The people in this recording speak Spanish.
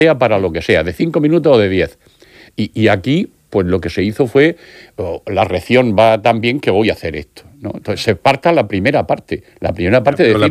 sea para lo que sea, de 5 minutos o de 10. Y aquí, pues lo que se hizo fue, la reacción va tan bien que voy a hacer esto, ¿no? Entonces se parta la primera parte. La primera parte de decir,